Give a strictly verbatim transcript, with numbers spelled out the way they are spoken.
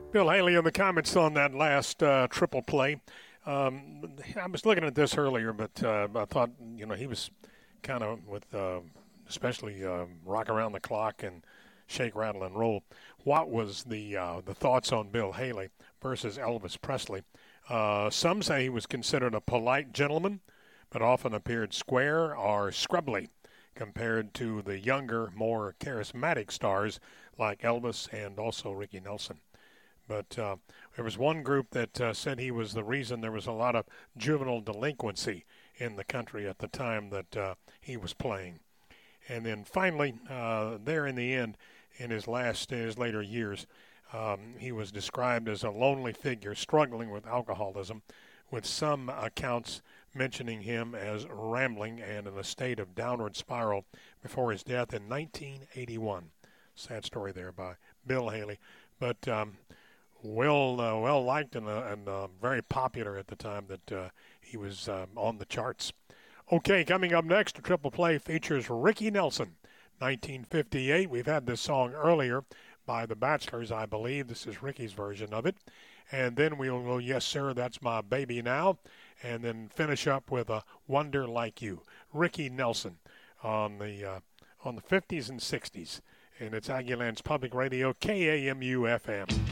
Bill Haley in the comments on that last uh, triple play. Um, I was looking at this earlier, but uh, I thought, you know, he was kind of with, uh, especially uh, rock around the clock and shake, rattle, and roll. What was the uh, the thoughts on Bill Haley versus Elvis Presley? Uh, some say he was considered a polite gentleman, but often appeared square or scrubbly compared to the younger, more charismatic stars like Elvis and also Ricky Nelson. But uh, there was one group that uh, said he was the reason there was a lot of juvenile delinquency in the country at the time that uh, he was playing. And then finally, uh, there in the end, in his last, in his later years, um, he was described as a lonely figure struggling with alcoholism, with some accounts mentioning him as rambling and in a state of downward spiral before his death in nineteen eighty-one. Sad story there by Bill Haley. But um, well uh, well liked and, uh, and uh, very popular at the time that uh, he was um, on the charts. Okay, coming up next, a triple play features Ricky Nelson, nineteen fifty-eight. We've had this song earlier by the Bachelors, I believe. This is Ricky's version of it. And then we'll go, Yes Sir, That's My Baby Now, and then finish up with a Wonder Like You. Ricky Nelson on the uh, on the fifties and sixties. And it's Aggieland's Public Radio, K A M U F M.